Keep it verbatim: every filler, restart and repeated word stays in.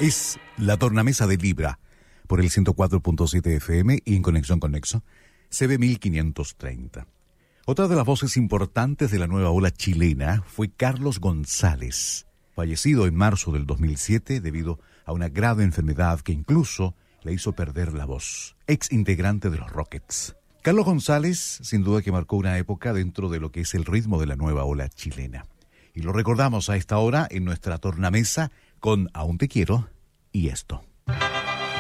Es la tornamesa de Libra, por el ciento cuatro punto siete F M y en conexión con Nexo, C B mil quinientos treinta. Otra de las voces importantes de la nueva ola chilena fue Carlos González, fallecido en marzo del dos mil siete debido a una grave enfermedad que incluso le hizo perder la voz, ex integrante de los Rockets. Carlos González, sin duda que marcó una época dentro de lo que es el ritmo de la nueva ola chilena. Y lo recordamos a esta hora en nuestra tornamesa con Aún te quiero y esto.